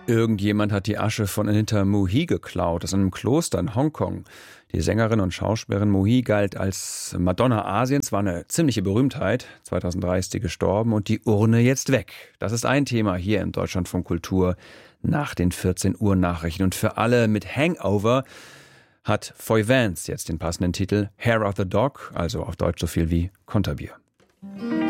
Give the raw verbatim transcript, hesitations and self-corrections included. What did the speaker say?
Irgendjemand hat die Asche von Anita Mui geklaut aus einem Kloster in Hongkong. Die Sängerin und Schauspielerin Mui galt als Madonna Asiens, war eine ziemliche Berühmtheit. zweitausenddrei ist sie gestorben und die Urne jetzt weg. Das ist ein Thema hier im Deutschlandfunk Kultur nach den vierzehn Uhr Nachrichten. Und für alle mit Hangover hat Foy Vance jetzt den passenden Titel Hair of the Dog, also auf Deutsch so viel wie Konterbier.